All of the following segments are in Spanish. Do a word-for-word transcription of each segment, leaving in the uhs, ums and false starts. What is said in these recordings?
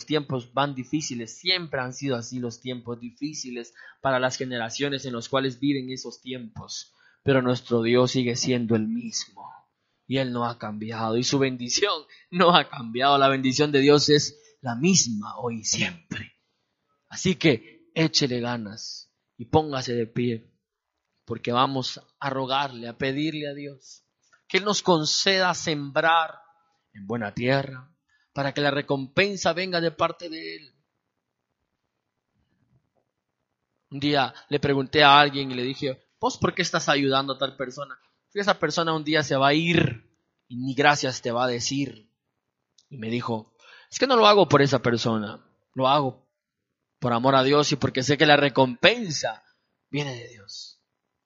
tiempos van difíciles, siempre han sido así los tiempos difíciles para las generaciones en las cuales viven esos tiempos. Pero nuestro Dios sigue siendo el mismo y Él no ha cambiado y su bendición no ha cambiado. La bendición de Dios es la misma hoy y siempre. Así que échele ganas y póngase de pie, porque vamos a rogarle, a pedirle a Dios que Él nos conceda sembrar en buena tierra para que la recompensa venga de parte de Él. Un día le pregunté a alguien y le dije, ¿vos por qué estás ayudando a tal persona? Si esa persona un día se va a ir y ni gracias te va a decir. Y me dijo, es que no lo hago por esa persona, lo hago por amor a Dios y porque sé que la recompensa viene de Dios.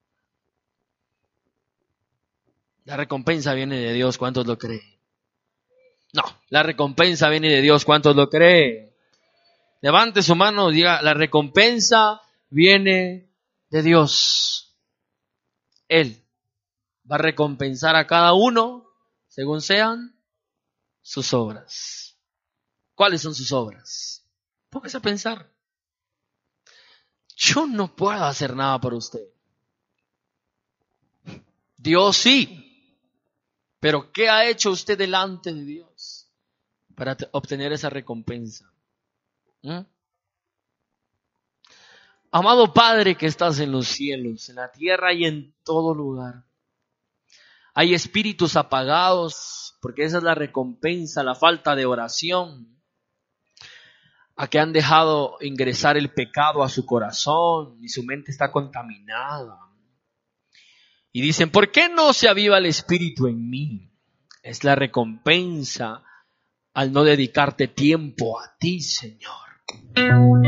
La recompensa viene de Dios, ¿cuántos lo creen? No, la recompensa viene de Dios, ¿cuántos lo creen? Levante su mano y diga, la recompensa viene de Dios. Él va a recompensar a cada uno según sean sus obras. ¿Cuáles son sus obras? Póngase a pensar. Yo no puedo hacer nada por usted. Dios sí. Pero ¿qué ha hecho usted delante de Dios para te- obtener esa recompensa? ¿Mm? Amado Padre que estás en los cielos, en la tierra y en todo lugar. Hay espíritus apagados, porque esa es la recompensa, la falta de oración, a que han dejado ingresar el pecado a su corazón y su mente está contaminada. Y dicen, ¿por qué no se aviva el espíritu en mí? Es la recompensa al no dedicarte tiempo a ti, Señor.